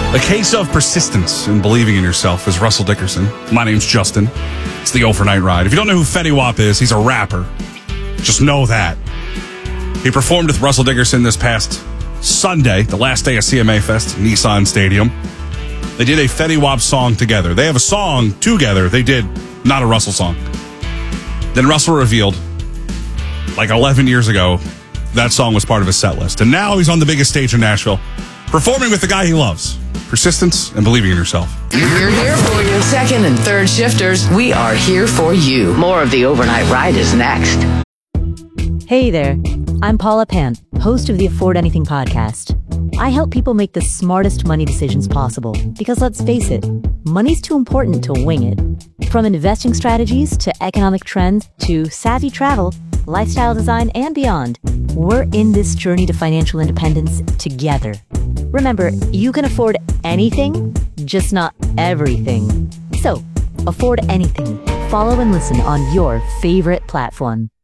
A case of persistence and believing in yourself is Russell Dickerson. My name's Justin. It's the Overnight Ride. If you don't know who Fetty Wap is, he's a rapper. Just know that. He performed with Russell Dickerson this past Sunday, the last day of CMA Fest, Nissan Stadium. They did a Fetty Wap song together. They have a song together. They did not a Russell song. Then Russell revealed, like 11 years ago, that song was part of his set list. And now he's on the biggest stage in Nashville, performing with the guy he loves. Persistence and believing in yourself. We're here for you. Second and third shifters, we are here for you. More of the Overnight Ride is next. Hey there, I'm Paula Pant, host of the Afford Anything podcast. I help people make the smartest money decisions possible because let's face it, money's too important to wing it. From investing strategies to economic trends to savvy travel, lifestyle design, and beyond, we're in this journey to financial independence together. Remember, you can afford anything, just not everything. So, afford anything. Follow and listen on your favorite platform.